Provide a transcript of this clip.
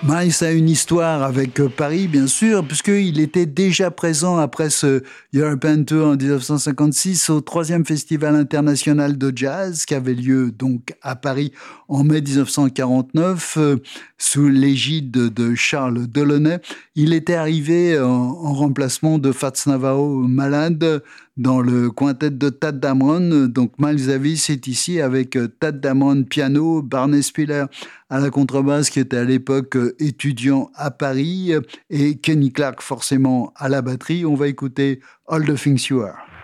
Miles a une histoire avec Paris, bien sûr, puisqu'il était déjà présent après ce European Tour en 1956 au troisième Festival international de jazz qui avait lieu donc à Paris en mai 1949 sous l'égide de Charles Delaunay. Il était arrivé en remplacement de Fats Navarro malade dans le quintet de Tadd Dameron. Donc Miles Davis est ici avec Tadd Dameron piano, Barney Spiller à la contrebasse qui était à l'époque étudiant à Paris et Kenny Clarke forcément à la batterie. On va écouter All the Things You Are.